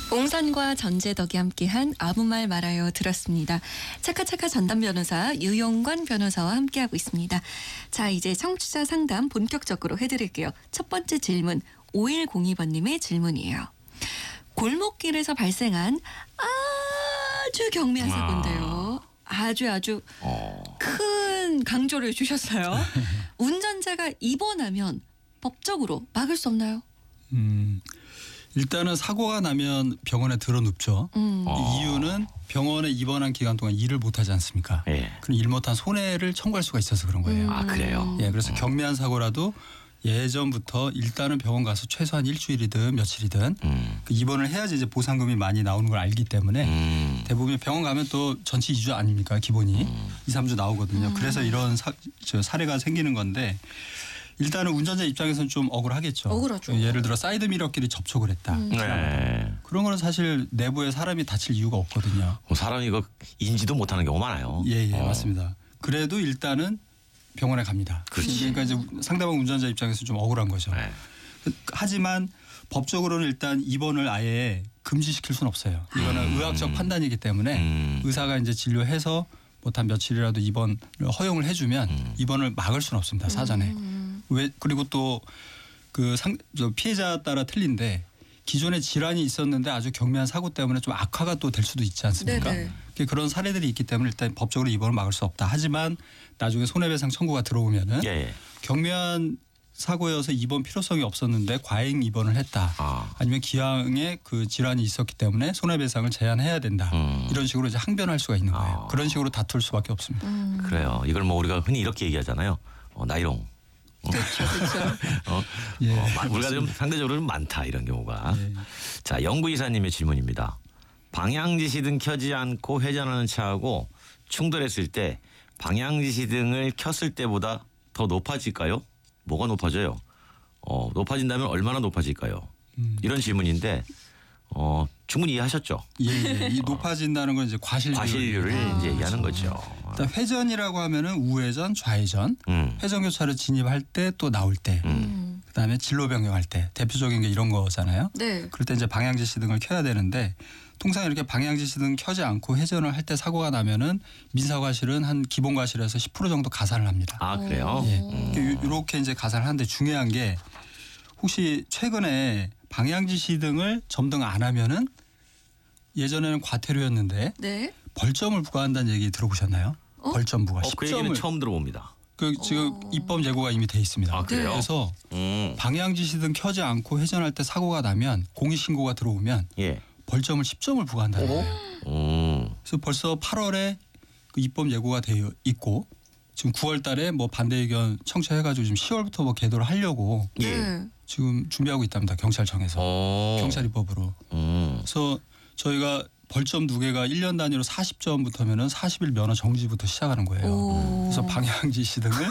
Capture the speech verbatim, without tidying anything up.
옹선과 전재덕이 함께한 아무 말 말아요 들었습니다. 차카차카 전담 변호사 유용관 변호사와 함께하고 있습니다. 자, 이제 청취자 상담 본격적으로 해드릴게요. 첫 번째 질문 오일공이 번님의 질문이에요. 골목길에서 발생한 아주 경미한 사고인데요. 아주 아주 어. 큰 강조를 주셨어요. 운전자가 입원하면 법적으로 막을 수 없나요? 음, 일단은 사고가 나면 병원에 들어눕죠. 음. 어. 이유는 병원에 입원한 기간 동안 일을 못하지 않습니까? 예. 그럼 일 못한 손해를 청구할 수가 있어서 그런 거예요. 아, 그래요? 예, 그래서 경미한 사고라도 예전부터 일단은 병원 가서 최소한 일주일이든 며칠이든 음. 그 입원을 해야지 이제 보상금이 많이 나오는 걸 알기 때문에 음. 대부분 병원 가면 또 전치 이 주 아닙니까 기본이 음. 이, 삼 주 나오거든요. 음. 그래서 이런 사, 저 사례가 생기는 건데 일단은 운전자 입장에서는 좀 억울하겠죠. 억울하죠. 예를 들어 사이드 미러끼리 접촉을 했다. 음. 네. 그런 거는 사실 내부에 사람이 다칠 이유가 없거든요. 뭐 사람이 이거 인지도 못하는 경우 많아요. 예, 예, 어. 맞습니다. 그래도 일단은 병원에 갑니다. 그렇지. 그러니까 이제 상대방 운전자 입장에서 좀 억울한 거죠. 네. 하지만 법적으로는 일단 입원을 아예 금지시킬 수는 없어요. 이거는 음. 의학적 판단이기 때문에 음. 의사가 이제 진료해서 못한 며칠이라도 입원을 허용을 해주면 음. 입원을 막을 수는 없습니다. 사전에. 음. 왜 그리고 또 그 상 저 피해자 따라 틀린데 기존에 질환이 있었는데 아주 경미한 사고 때문에 좀 악화가 또 될 수도 있지 않습니까? 네네. 그런 사례들이 있기 때문에 일단 법적으로 입원을 막을 수 없다. 하지만 나중에 손해배상 청구가 들어오면은 예, 예. 경미한 사고여서 입원 필요성이 없었는데 과잉 입원을 했다. 아. 아니면 기왕에 그 질환이 있었기 때문에 손해배상을 제한해야 된다. 음. 이런 식으로 이제 항변할 수가 있는 거예요. 아. 그런 식으로 다툴 수밖에 없습니다. 음. 그래요. 이걸 뭐 우리가 흔히 이렇게 얘기하잖아요. 어, 나이롱. 그렇죠, 그렇죠. 어, 예, 어, 마- 우리가 좀 맞습니다. 상대적으로 좀 많다 이런 경우가. 예. 자, 영구 이사님의 질문입니다. 방향지시등 켜지 않고 회전하는 차하고 충돌했을 때 방향지시등을 켰을 때보다 더 높아질까요? 뭐가 높아져요? 어, 높아진다면 얼마나 높아질까요? 음. 이런 질문인데 어, 충분히 이해하셨죠? 예, 예. 이 높아진다는 건 이제 과실률. 과실률을 아, 이제 얘기하는 거죠. 일단 회전이라고 하면은 우회전, 좌회전, 음, 회전 교차로 진입할 때 또 나올 때, 음, 음. 그다음에 진로 변경할 때 대표적인 게 이런 거잖아요. 네. 그럴 때 이제 방향지시등을 켜야 되는데 통상 이렇게 방향지시등 켜지 않고 회전을 할 때 사고가 나면은 민사과실은 한 기본과실에서 십 퍼센트 정도 가산을 합니다. 아 그래요? 예. 음. 이렇게 이제 가산을 하는데 중요한 게 혹시 최근에 방향지시등을 점등 안 하면은 예전에는 과태료였는데 네. 벌점을 부과한다는 얘기 들어보셨나요? 어? 벌점 부과. 어, 그 얘기는 십 점을 처음 들어봅니다. 그 지금 어. 입법 예고가 이미 돼 있습니다. 아 그래요? 그래서 음, 방향지시등 켜지 않고 회전할 때 사고가 나면 공익신고가 들어오면 예. 벌점을 십 점을 부과한다는 거예요. 음, 그래서 벌써 팔월에 그 입법 예고가 되어 있고 지금 구월 달에 뭐 반대 의견 청취해가지고 지금 시월부터 뭐 계도를 하려고 예. 네. 지금 준비하고 있답니다. 경찰청에서 어, 경찰 입법으로. 음. 그래서 저희가 벌점 두 개가 일 년 단위로 사십 점부터면은 사십 일 면허 정지부터 시작하는 거예요. 오. 그래서 방향지시등을